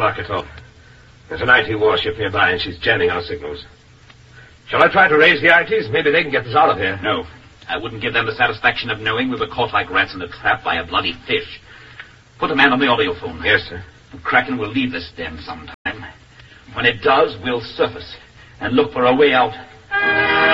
luck at all. There's an IT warship nearby, and she's jamming our signals. Shall I try to raise the ITs? Maybe they can get us out of here. No. I wouldn't give them the satisfaction of knowing we were caught like rats in a trap by a bloody fish. Put a man on the audio phone. Yes, sir. The Kraken will leave this den sometime. When it does, we'll surface and look for a way out.